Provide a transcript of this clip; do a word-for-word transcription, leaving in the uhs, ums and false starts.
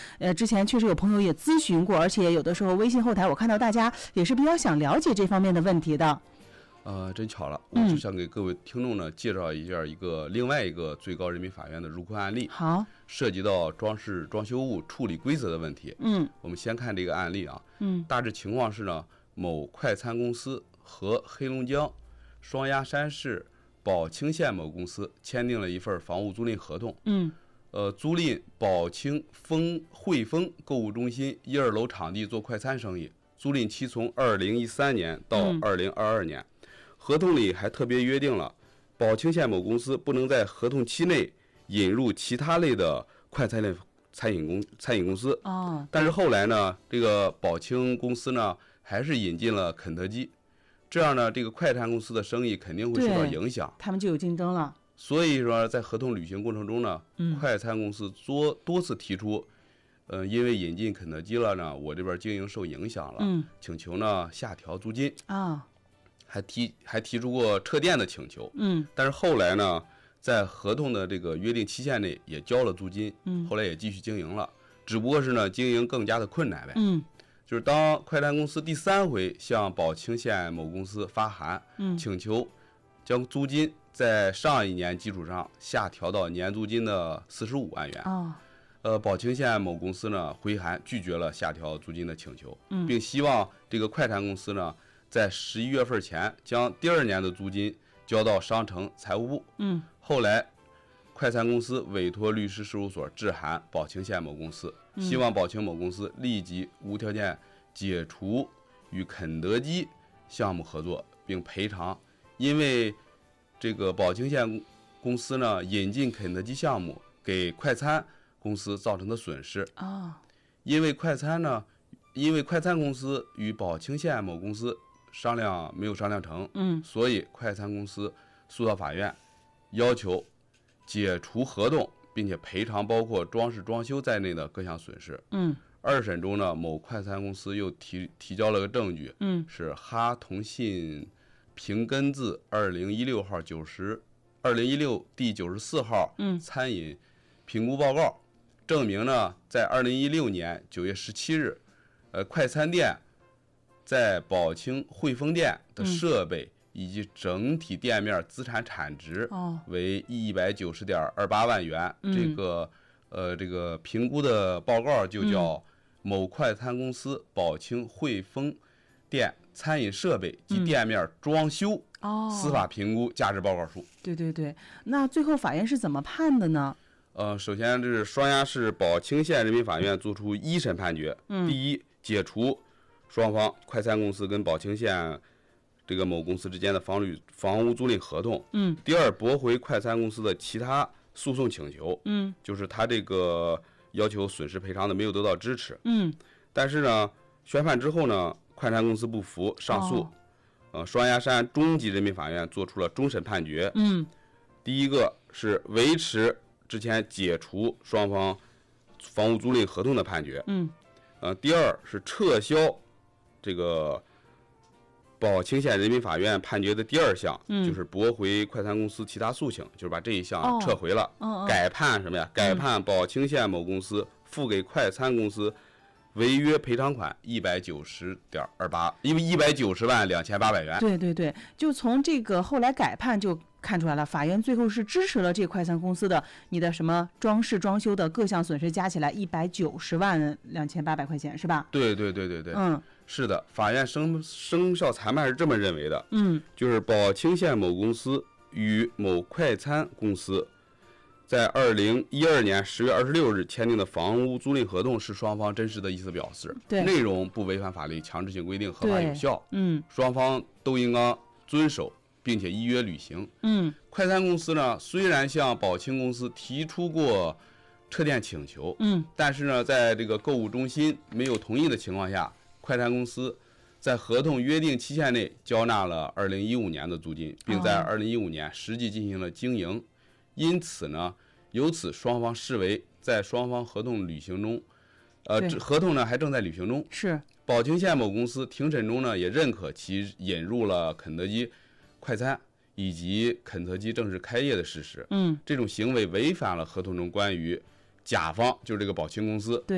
呃，之前确实有朋友也咨询过，而且有的时候微信后台我看到大家也是比较想了解这方面的问题的。 呃，真巧了，我就想给各位听众呢、嗯、介绍一下一个另外一个最高人民法院的入困案例。 好， 涉及到装饰装修物处理规则的问题。 嗯， 我们先看这个案例啊。 嗯， 大致情况是呢，某快餐公司和黑龙江双鸭山市宝清县某公司签订了一份房屋租赁合同。 嗯， 呃，租赁宝清丰汇丰购物中心一二楼场地做快餐生意，租赁期从二零一三年到二零二二年。嗯，合同里还特别约定了，宝清县某公司不能在合同期内引入其他类的快餐类餐饮公餐饮公司。 哦， 但是后来呢，这个宝清公司呢还是引进了肯德基，这样呢，这个快餐公司的生意肯定会受到影响， 他们就有竞争了。 所以说，在合同履行过程中呢， 嗯、 快餐公司多多次提出，呃，因为引进肯德基了呢，我这边经营受影响了， 嗯、 请求呢下调租金啊。 还提还提出过撤店的请求， 嗯， 但是后来呢，在合同的这个约定期限内也交了租金， 嗯， 后来也继续经营了，只不过是呢经营更加的困难呗， 嗯， 就是当快餐公司第三回向宝清县某公司发函， 嗯， 请求将租金在上一年基础上下调到年租金的四十五万元， 哦， 呃，宝清县某公司呢回函拒绝了下调租金的请求， 嗯， 并希望这个快餐公司呢在十一月份前将第二年的租金交到商城财务部。 嗯， 后来快餐公司委托律师事务所致函宝清县某公司，希望宝清某公司立即无条件解除与肯德基项目合作，并赔偿因为这个宝清县公司呢引进肯德基项目给快餐公司造成的损失。 哦， 因为快餐呢，因为快餐公司与宝清县某公司商量没有商量成， 嗯， 所以快餐公司诉到法院，要求解除合同，并且赔偿包括装饰装修在内的各项损失。 嗯， 二审中呢，某快餐公司又提提交了个证据， 嗯， 是哈同信平根字二零一六号九十二零一六第九十四号餐饮评估报告，证明呢，在二零一六年九月十七日，呃，快餐店在宝清汇丰店的设备以及整体店面资产产值为一百九十点二八万元。 嗯、 这个呃，这个评估的报告就叫某快餐公司宝清汇丰店餐饮设备及店面装修司法评估价值报告书。 哦、对对对，那最后法院是怎么判的呢？ 呃，首先这是双鸭市宝清县人民法院作出一审判决， 嗯、 第一，解除双方快餐公司跟宝清县这个某公司之间的房旅房屋租赁合同。 嗯。 第二，驳回快餐公司的其他诉讼请求。 嗯。 就是他这个要求损失赔偿的没有得到支持。 嗯。 但是呢，宣判之后呢，快餐公司不服上诉。 哦、 呃，双鸭山中级人民法院作出了终审判决。 嗯。 第一个是维持之前解除双方房屋租赁合同的判决。 嗯。 呃，第二是撤销这个宝清县人民法院判决的第二项， 嗯、 就是驳回快餐公司其他诉请，就是把这一项撤回了， 哦、 改判什么呀？改判宝清县某公司付给快餐公司违约赔偿款一百九十点二八，因为一百九十万两千八百元。 对对对，就从这个后来改判就看出来了，法院最后是支持了这快餐公司的你的什么装饰装修的各项损失加起来一百九十万两千八百块钱，是吧？ 对对对对对， 嗯， 是的，法院生生效裁判是这么认为的， 嗯， 就是宝清县某公司与某快餐公司在二零一二年十月二十六日签订的房屋租赁合同是双方真实的意思表示， 对， 内容不违反法律强制性规定，合法有效， 嗯， 双方都应当遵守并且依约履行。 嗯， 快餐公司呢，虽然向宝清公司提出过撤店请求， 嗯， 但是呢，在这个购物中心没有同意的情况下，快餐公司在合同约定期限内交纳了二零一五年的租金，并在二零一五年实际进行了经营。哦，因此呢，由此双方视为在双方合同履行中，呃，合同呢还正在履行中。 是宝清县某公司庭审中呢也认可其引入了肯德基快餐以及肯德基正式开业的事实。 嗯， 这种行为违反了合同中关于甲方就是这个宝清公司对